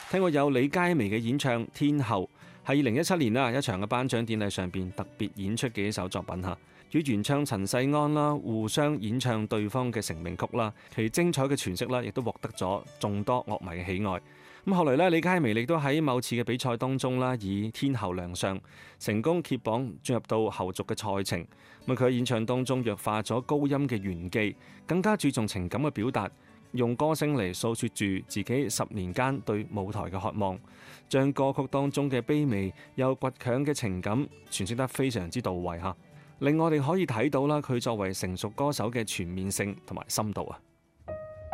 聽過有李佳薇嘅演唱《天后》，係2017年啦一場嘅頒獎典禮上邊特別演出嘅一首作品嚇，與原唱陳世安啦互相演唱對方嘅成名曲啦，其精彩嘅詮釋啦，亦都獲得咗眾多樂迷嘅喜愛。咁後來咧，李佳薇亦都喺某次嘅比賽當中啦，以天后亮相，成功揭榜進入到後續嘅賽程。咁佢喺演唱當中弱化咗高音嘅玄機，更加注重情感嘅表達，用歌聲嚟訴說住自己10年間對舞台嘅渴望，將歌曲當中嘅卑微又倔強嘅情感詮釋得非常之到位嚇，令我哋可以睇到啦佢作為成熟歌手嘅全面性同埋深度啊！